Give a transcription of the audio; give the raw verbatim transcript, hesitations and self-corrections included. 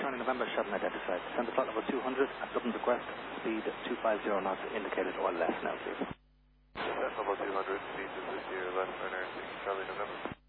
Charlie November, Shelton identified. Descend to flight level two hundred at Dublin request, speed two fifty knots indicated or less now, please. Descent level two hundred, speed two fifty or less, Ryanair, Charlie November.